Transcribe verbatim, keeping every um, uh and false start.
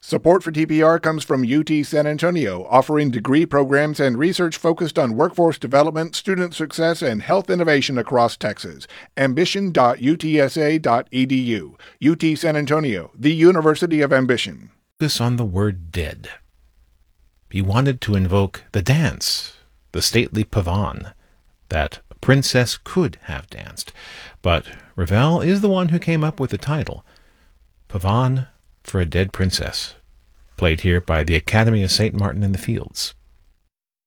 Support for T P R comes from U T San Antonio, offering degree programs and research focused on workforce development, student success, and health innovation across Texas. ambition dot u t s a dot e d u. U T San Antonio, the University of Ambition. Focus on the word dead. He wanted to invoke the dance, the stately pavane, that a princess could have danced. But Ravel is the one who came up with the title, Pavane for a Dead Princess, played here by the Academy of Saint Martin in the Fields.